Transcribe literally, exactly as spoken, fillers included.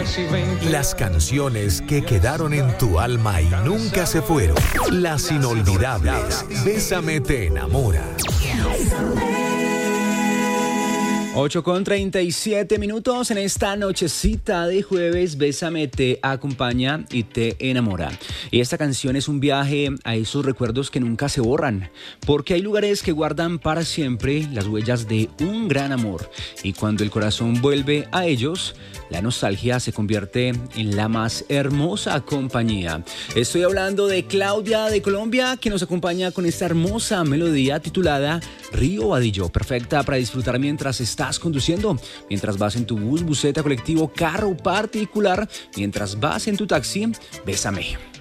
Las canciones que quedaron en tu alma y nunca se fueron. Las inolvidables. Bésame te enamora. ocho con treinta y siete minutos en esta nochecita de jueves. Bésame te acompaña y te enamora. Y esta canción es un viaje a esos recuerdos que nunca se borran, porque hay lugares que guardan para siempre las huellas de un gran amor. Y cuando el corazón vuelve a ellos, la nostalgia se convierte en la más hermosa compañía. Estoy hablando de Claudia de Colombia, que nos acompaña con esta hermosa melodía titulada Río Vadillo, perfecta para disfrutar mientras estás conduciendo, mientras vas en tu bus, buseta, colectivo, carro particular, mientras vas en tu taxi. Bésame.